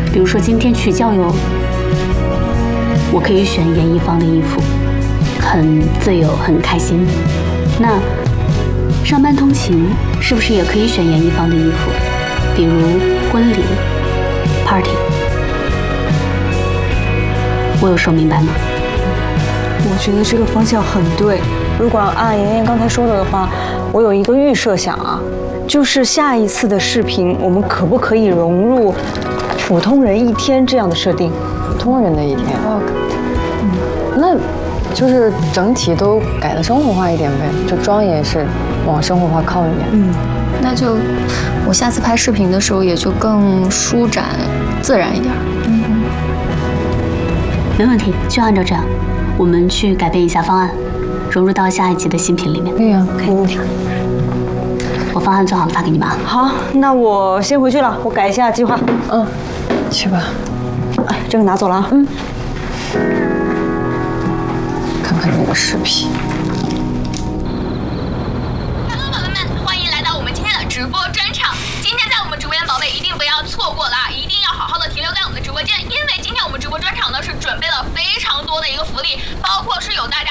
比如说今天去郊游，我可以选严一方的衣服，很自由，很开心。那上班通勤是不是也可以选严一方的衣服？比如婚礼、party。我有说明白吗？ 我觉得这个方向很对。如果按妍妍刚才说的话，我有一个预设想啊，就是下一次的视频，我们可不可以融入普通人一天这样的设定？ 普通人的一天，那就是整体都改的生活化一点呗，就妆也是往生活化靠一点。 那就我下次拍视频的时候也就更舒展、自然一点。 没问题，就按照这样，我们去改变一下方案，融入到下一集的新品里面。 可以啊， 没问题。 我方案做好了发给你们啊。 好，那我先回去了，我改一下计划。 去吧。 哎，这个拿走了啊。 看看这个视频。 宝贝们，欢迎来到我们今天的直播专场。今天在我们直播间，宝贝一定不要错过了啊！一定要好好的停留在我们的直播间，因为今天我们直播专场呢是准备了非常多的一个福利，包括是有大家